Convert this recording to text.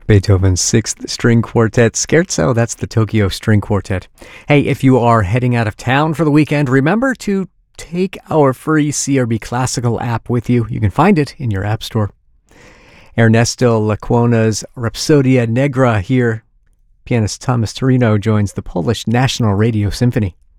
Beethoven's Sixth String Quartet Scherzo. That's the Tokyo String Quartet. Hey, if you are heading out of town for the weekend, remember to take our free CRB Classical app with you. You can find it in your app store. Ernesto Lecuona's Rhapsodia Negra here. Pianist Thomas Torino joins the Polish National Radio Symphony.